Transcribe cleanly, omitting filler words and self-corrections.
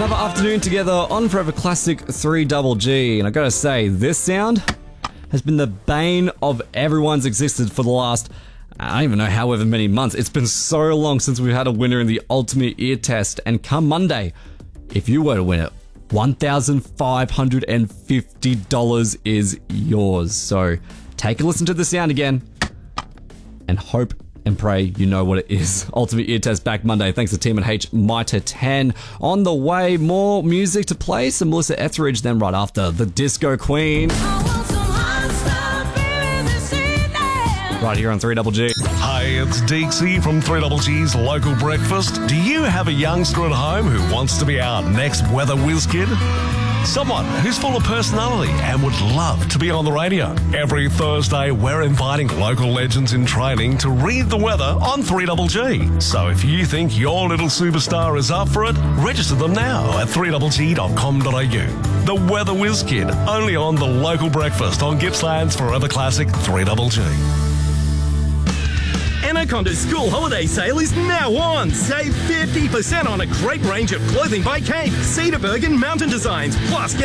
Another afternoon together on Forever Classic 3GG, and I gotta say, this sound has been the bane of everyone's existence for the last, I don't even know however many months. It's been so long since we've had a winner in the Ultimate Ear Test, and come Monday, if you were to win it, $1,550 is yours. So take a listen to the sound again and hope and pray you know what it is. Ultimate Ear Test back Monday. Thanks to Team and H Mitre 10. On the way, more music to play. Some Melissa Etheridge, then right after, the Disco Queen. Right here on 3GG. Hey, it's Deeksy from 3GG's Local Breakfast. Do you have a youngster at home who wants to be our next weather whiz kid? Someone who's full of personality and would love to be on the radio. Every Thursday, we're inviting local legends in training to read the weather on 3GG. So if you think your little superstar is up for it, register them now at 3GG.com.au. The Weather Whiz Kid, only on the Local Breakfast on Gippsland's Forever Classic 3GG. Anaconda's school holiday sale is now on. Save 50% on a great range of clothing by Kate, Cedarburg and Mountain Designs. Plus, get